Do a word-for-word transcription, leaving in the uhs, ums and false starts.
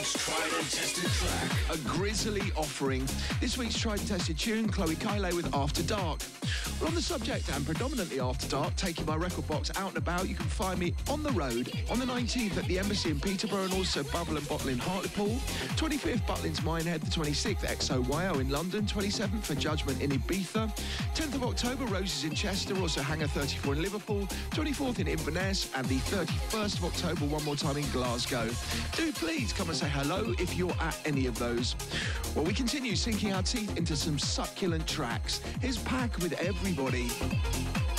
week's tried and tested track. A Grizzly offering. This week's tried and tested tune, Chloe Kyle with After Dark. Well, on the subject and predominantly After Dark, taking my record box out and about, you can find me on the road on the nineteenth at the Embassy in Peterborough and also Bubble and Bottle in Hartlepool, twenty-fifth Butlins Minehead, the twenty-sixth X O Y O in London, twenty-seventh for Judgment in Ibiza, tenth of October Roses in Chester, also Hangar thirty-four in Liverpool, twenty-fourth in Inverness and the thirty-first of October one more time in Glasgow. Do please come and say hello if you're at any of those. Well, we continue sinking our teeth into some succulent tracks. Here's Pack with Everybody.